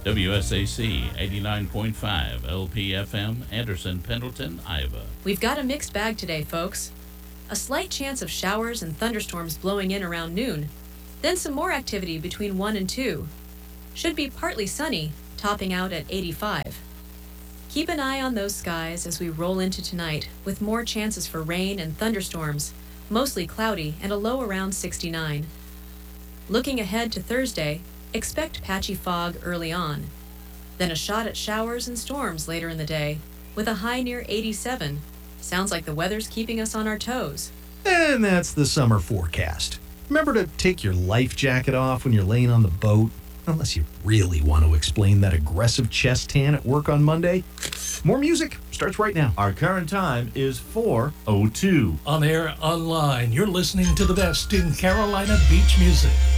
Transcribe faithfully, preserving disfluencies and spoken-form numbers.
W S A C eighty-nine point five L P F M, Anderson, Pendleton, Iowa. We've got a mixed bag today, folks. A slight chance of showers and thunderstorms blowing in around noon. Then some more activity between one and two. Should be partly sunny, topping out at eighty-five. Keep an eye on those skies as we roll into tonight, with more chances for rain and thunderstorms, mostly cloudy and a low around sixty-nine. Looking ahead to Thursday, expect patchy fog early on. Then a shot at showers and storms later in the day, with a high near eighty-seven. Sounds like the weather's keeping us on our toes. And that's the summer forecast. Remember to take your life jacket off when you're laying on the boat, unless you really want to explain that aggressive chest tan at work on Monday. More music starts right now. Our current time is four oh two. On air, online, you're listening to the best in Carolina beach music.